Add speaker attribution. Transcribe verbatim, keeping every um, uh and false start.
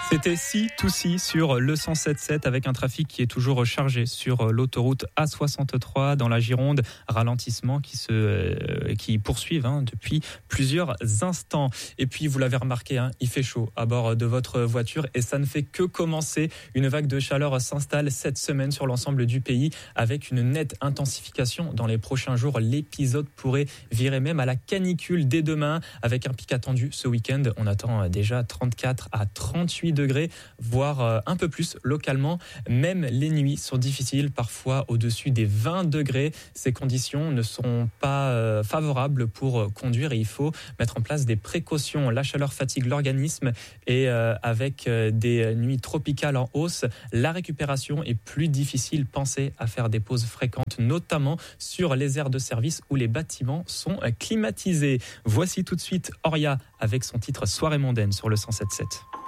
Speaker 1: C'était Si to Si sur le cent sept sept avec un trafic qui est toujours chargé sur l'autoroute A soixante-trois dans la Gironde. Ralentissement qui se euh, qui poursuivent hein, depuis plusieurs instants. Et puis vous l'avez remarqué, hein, il fait chaud à bord de votre voiture et ça ne fait que commencer. Une vague de chaleur s'installe cette semaine sur l'ensemble du pays avec une nette intensification dans les prochains jours. L'épisode pourrait virer même à la canicule dès demain avec un pic attendu ce week-end. On attend déjà trente-quatre à trente-huit degrés, voire un peu plus localement. Même les nuits sont difficiles, parfois au-dessus des vingt degrés. Ces conditions ne sont pas favorables pour conduire et il faut mettre en place des précautions. La chaleur fatigue l'organisme et avec des nuits tropicales en hausse, la récupération est plus difficile. Pensez à faire des pauses fréquentes, notamment sur les aires de service où les bâtiments sont climatisés. Voici tout de suite Oria avec son titre Soirée mondaine sur le cent sept sept.